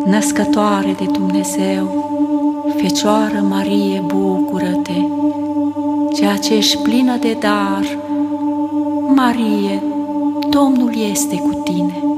Născătoare de Dumnezeu, Fecioară Marie, bucură-te, ceea ce ești plină de dar, Marie, Domnul este cu tine.